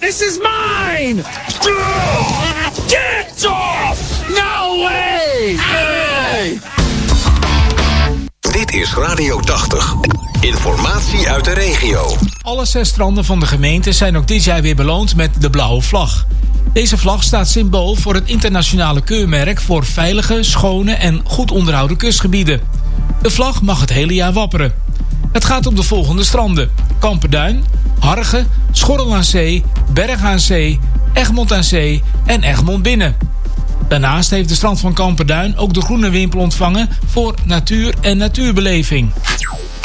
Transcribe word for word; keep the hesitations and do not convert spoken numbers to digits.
This is mine! Get off! No way! Hey! Dit is Radio tachtig. Informatie uit de regio. Alle zes stranden van de gemeente zijn ook dit jaar weer beloond met de blauwe vlag. Deze vlag staat symbool voor het internationale keurmerk voor veilige, schone en goed onderhouden kustgebieden. De vlag mag het hele jaar wapperen. Het gaat om de volgende stranden: Kamperduin, Hargen, Schorrel aan Zee, Berg aan Zee, Egmond aan Zee en Egmond Binnen. Daarnaast heeft de strand van Kamperduin ook de groene wimpel ontvangen voor natuur en natuurbeleving.